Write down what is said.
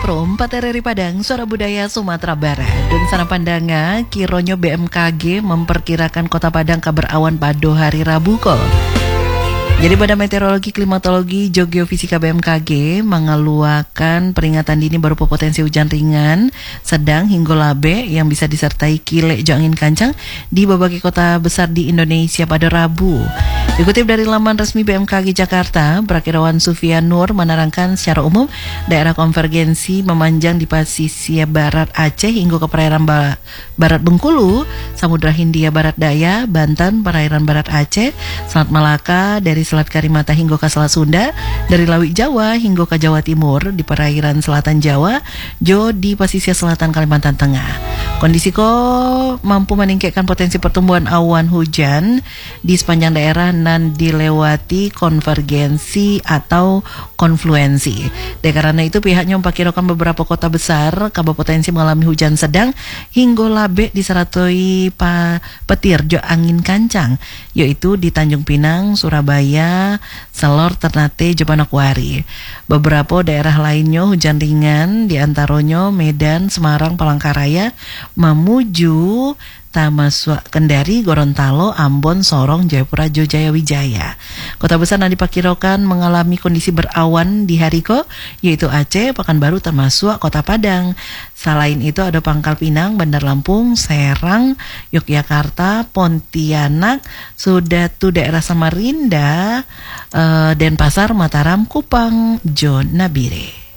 Pro 4 RRI Padang, Suara Budaya Sumatera Barat. Dan sana pandanga, Kironyo BMKG memperkirakan Kota Padang kaberawan pada hari Rabu kok. Jadi Badan Meteorologi, Klimatologi, Geofisika BMKG mengeluarkan peringatan dini berupa potensi hujan ringan, sedang hingga labe yang bisa disertai kilek angin kencang di berbagai kota besar di Indonesia pada Rabu. Dikutip dari laman resmi BMKG Jakarta, Prakirawan Sufian Nur menerangkan secara umum daerah konvergensi memanjang di pesisir barat Aceh hingga ke perairan barat Bengkulu, Samudra Hindia Barat Daya, Banten, perairan barat Aceh, Selat Malaka, dari Selat Karimata hingga ke Selat Sunda, dari Laut Jawa hingga ke Jawa Timur, di perairan selatan Jawa, di pesisir selatan Kalimantan Tengah. Kondisi mampu meningkatkan potensi pertumbuhan awan hujan di sepanjang daerah dan dilewati konvergensi atau konfluensi. Karena itu pihaknya memperkirakan beberapa kota besar berpotensi mengalami hujan sedang hingga labe disertai petir angin kancang, yaitu di Tanjung Pinang, Surabaya, Selor, Ternate, Manokwari. Beberapa daerah lainnya hujan ringan, diantaranya Medan, Semarang, Palangkaraya, Mamuju, Tamaswa, Kendari, Gorontalo, Ambon, Sorong, Jayapura, Jayawijaya. Kota besar yang diperkirakan mengalami kondisi berawan di hari yaitu Aceh, Pekanbaru, termasuk Kota Padang. Selain itu ada Pangkal Pinang, Bandar Lampung, Serang, Yogyakarta, Pontianak, Sudatu daerah Samarinda, Denpasar, Mataram, Kupang, Nabire.